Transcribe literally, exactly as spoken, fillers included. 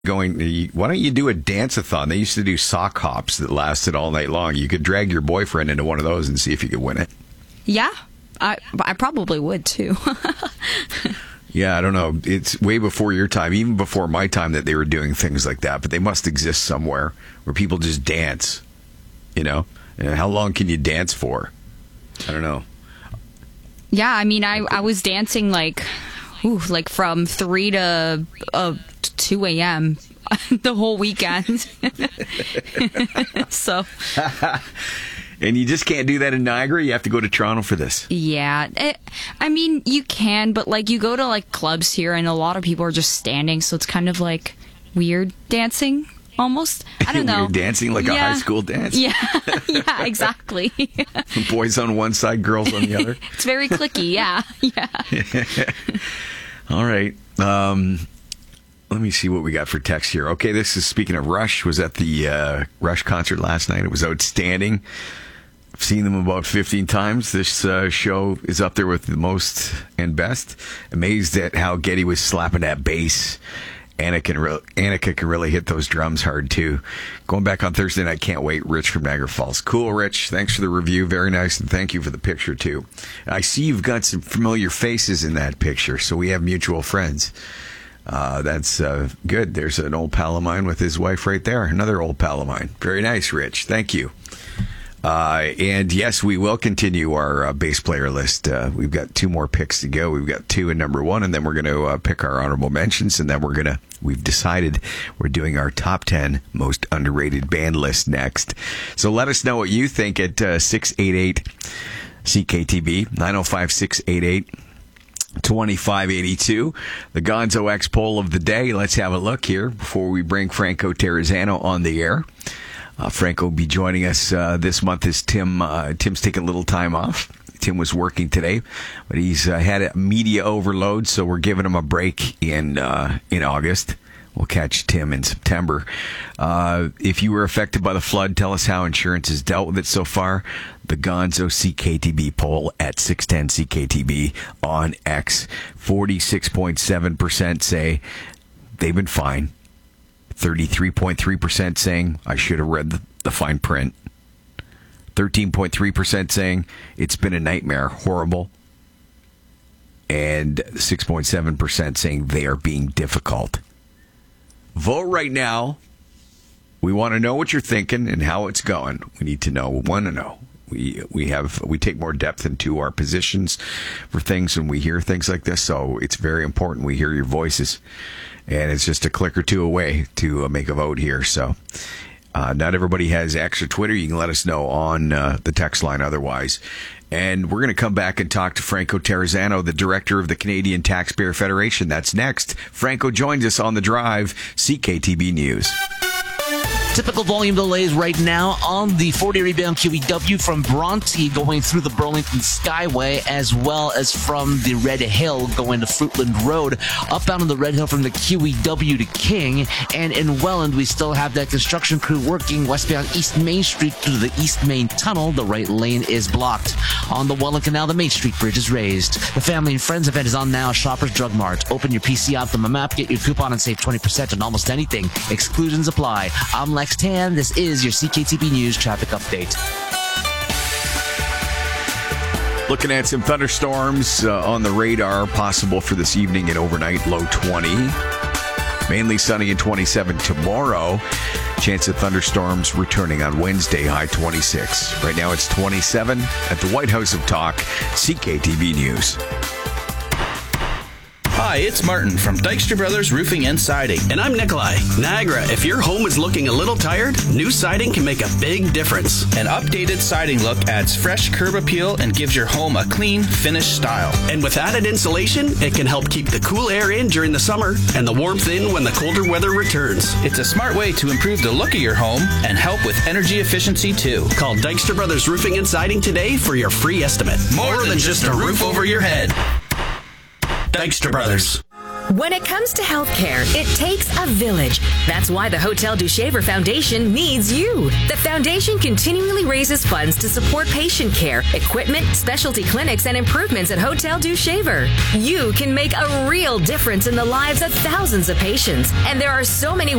Going, why don't you do a dance-a-thon? They used to do sock hops that lasted all night long. You could drag your boyfriend into one of those and see if you could win it. Yeah, I I probably would too. Yeah, I don't know. It's way before your time, even before my time, that they were doing things like that. But they must exist somewhere where people just dance. You know, and how long can you dance for? I don't know. Yeah, I mean, I I was dancing like, ooh, like from three to uh, two a.m. the whole weekend. So. And you just can't do that in Niagara? You have to go to Toronto for this? Yeah. It, I mean, you can, but like you go to like clubs here and a lot of people are just standing, so it's kind of like weird dancing almost. I don't know. Weird dancing, like yeah. a high school dance? Yeah, yeah, exactly. Boys on one side, girls on the other? It's very cliquey, yeah. Yeah. All right. Um, let me see what we got for text here. Okay, this is, speaking of Rush, was at the uh, Rush concert last night. It was outstanding. I've seen them about fifteen times. This uh, show is up there with the most and best. Amazed at how Geddy was slapping that bass. Annika can, re- Annika can really hit those drums hard, too. Going back on Thursday night, can't wait. Rich from Niagara Falls. Cool, Rich. Thanks for the review. Very nice, and thank you for the picture, too. I see you've got some familiar faces in that picture, so we have mutual friends. Uh, that's uh, good. There's an old pal of mine with his wife right there. Another old pal of mine. Very nice, Rich. Thank you. Uh, and yes, we will continue our uh, bass player list. Uh, we've got two more picks to go. We've got two and number one, and then we're going to uh, pick our honorable mentions, and then we're going to, we've decided we're doing our top ten most underrated band list next. So let us know what you think at uh, six eight eight C K T B, nine oh five, six eight eight, two five eight two. The Gonzo X poll of the day. Let's have a look here before we bring Franco Terrazzano on the air. Uh, Franco will be joining us uh, this month as Tim. Uh, Tim's taking a little time off. Tim was working today, but he's uh, had a media overload, so we're giving him a break in uh, in August. We'll catch Tim in September. Uh, if you were affected by the flood, tell us how insurance has dealt with it so far. The Gonzo C K T B poll at six ten C K T B on X. forty-six point seven percent say they've been fine. thirty-three point three percent saying I should have read the, the fine print. thirteen point three percent saying it's been a nightmare, horrible. And six point seven percent saying they are being difficult. Vote right now. We want to know what you're thinking and how it's going. We need to know. We want to know. We we have we take more depth into our positions for things when we hear things like this. So it's very important we hear your voices. And it's just a click or two away to uh, make a vote here. So uh, not everybody has X or Twitter. You can let us know on uh, the text line otherwise. And we're going to come back and talk to Franco Terrazzano, the director of the Canadian Taxpayer Federation. That's next. Franco joins us on The Drive, C K T B News. Typical volume delays right now on the forty bound Q E W from Bronte going through the Burlington Skyway, as well as from the Red Hill going to Fruitland Road. Upbound on the Red Hill from the Q E W to King. And in Welland, we still have that construction crew working westbound East Main Street through the East Main Tunnel. The right lane is blocked. On the Welland Canal, the Main Street Bridge is raised. The Family and Friends event is on now. Shoppers Drug Mart. Open your P C app from the map, get your coupon, and save twenty percent on almost anything. Exclusions apply. I'm Lex Tan. This is your C K T B News traffic update. Looking at some thunderstorms uh, on the radar, possible for this evening and overnight, low twenty. Mainly sunny and twenty-seven tomorrow. Chance of thunderstorms returning on Wednesday, high twenty-six. Right now it's twenty-seven at the White House of Talk, C K T V News. Hi, it's Martin from Dykstra Brothers Roofing and Siding. And I'm Nikolai. Niagara, if your home is looking a little tired, new siding can make a big difference. An updated siding look adds fresh curb appeal and gives your home a clean, finished style. And with added insulation, it can help keep the cool air in during the summer and the warmth in when the colder weather returns. It's a smart way to improve the look of your home and help with energy efficiency too. Call Dykstra Brothers Roofing and Siding today for your free estimate. More than just a roof over your head. Dykstra Brothers. When it comes to healthcare, it takes a village. That's why the Hotel du Shaver Foundation needs you. The foundation continually raises funds to support patient care, equipment, specialty clinics, and improvements at Hotel du Shaver. You can make a real difference in the lives of thousands of patients, and there are so many